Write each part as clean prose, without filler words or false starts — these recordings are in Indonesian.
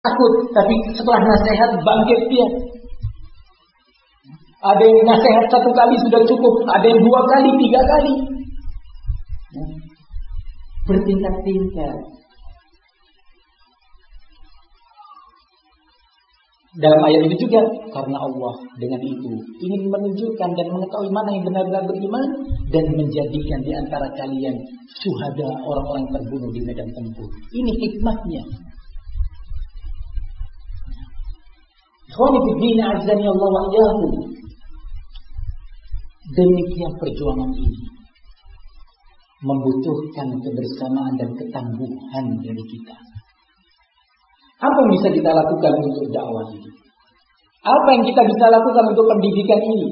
takut, tapi setelah nasihat bangkit dia. Ada yang nasihat 1 kali sudah cukup, ada yang 2 kali, 3 kali. Bertingkat-tingkat. Dalam ayat ini juga, karena Allah dengan itu ingin menunjukkan dan mengetahui mana yang benar-benar beriman dan menjadikan di antara kalian syuhada, orang-orang yang terbunuh di medan tempur. Ini hikmahnya. Ikhwani fi din, azani Allah wa iyyakum. Demikian perjuangan ini membutuhkan kebersamaan dan ketangguhan dari kita. Apa yang bisa kita lakukan untuk dakwah ini? Apa yang kita bisa lakukan untuk pendidikan ini?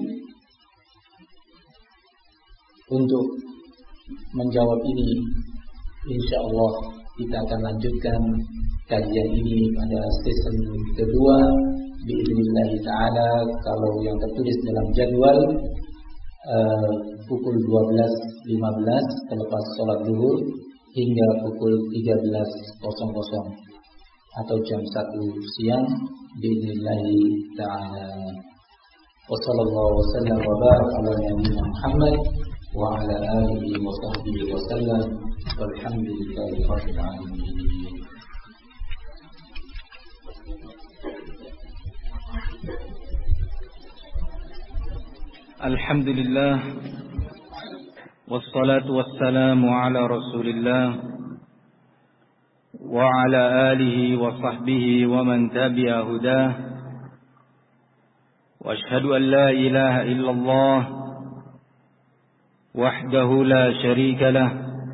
Untuk menjawab ini, insya Allah kita akan lanjutkan kajian ini pada season kedua. Biidznillah ta'ala, kalau yang tertulis dalam jadwal pukul 12.15 selepas sholat zuhur hingga pukul 13.00 atau jam 1 siang biidznillah ta'ala. Wassallallahu wasallam wa baraka ala nabiyyina Muhammad wa ala alihi wa sahbihi wasallam walhamdulillahi rabbil alamin. Alhamdulillah wassalatu wassalamu ala Rasulillah wa ala alihi wa sahbihi wa man tabi'a hudah wa ashhadu an la ilaha illallah wahdahu la sharika lah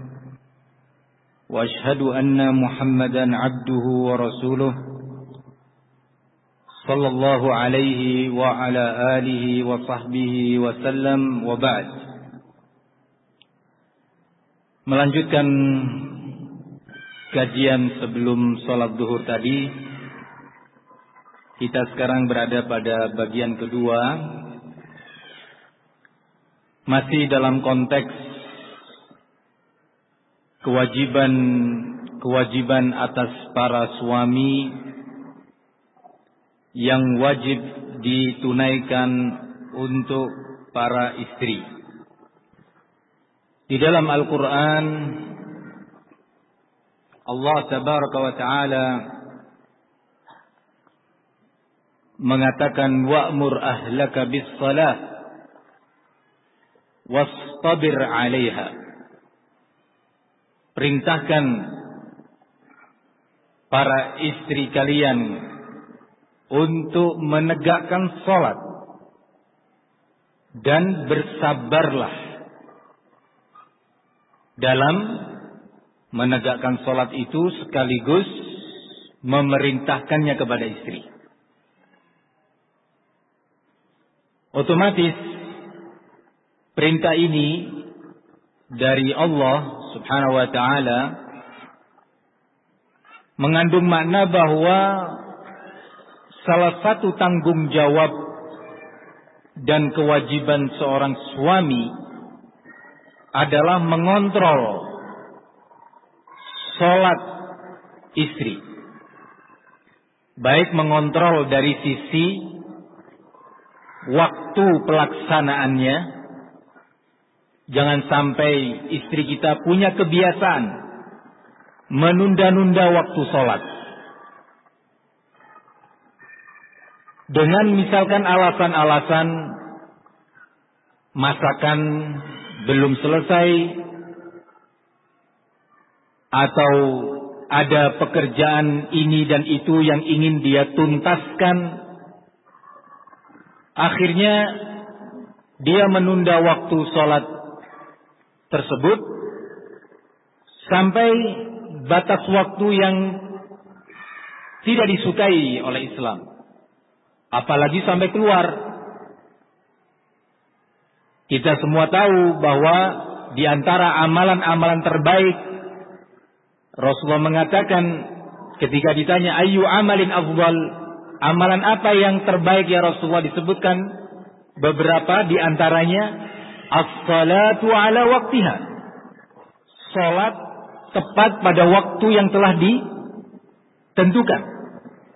wa ashhadu anna Muhammadan abduhu wa rasuluh sallallahu alaihi wa ala alihi wa sahbihi wa sallam wa ba'd. Melanjutkan kajian sebelum sholat zuhur tadi, kita sekarang berada pada bagian kedua, masih dalam konteks kewajiban atas para suami yang wajib ditunaikan untuk para istri. Di dalam Al-Quran, Allah Tabaraka wa Ta'ala mengatakan wa'mur ahlaka bis-salah wastabir 'alaiha. Perintahkan para istri kalian untuk menegakkan salat dan bersabarlah dalam menegakkan salat itu, sekaligus memerintahkannya kepada istri. Otomatis perintah ini dari Allah Subhanahu wa ta'ala mengandung makna bahwa salah satu tanggung jawab dan kewajiban seorang suami adalah mengontrol salat istri. Baik mengontrol dari sisi waktu pelaksanaannya. Jangan sampai istri kita punya kebiasaan menunda-nunda waktu salat. Dengan misalkan alasan-alasan masakan belum selesai, atau ada pekerjaan ini dan itu yang ingin dia tuntaskan. Akhirnya dia menunda waktu salat tersebut sampai batas waktu yang tidak disukai oleh Islam. Apalagi sampai keluar. Kita semua tahu bahwa di antara amalan-amalan terbaik, Rasulullah mengatakan ketika ditanya ayyu amalin afdal, amalan apa yang terbaik ya Rasulullah, disebutkan beberapa di antaranya as-salatu ala waqtiha. Salat tepat pada waktu yang telah ditentukan.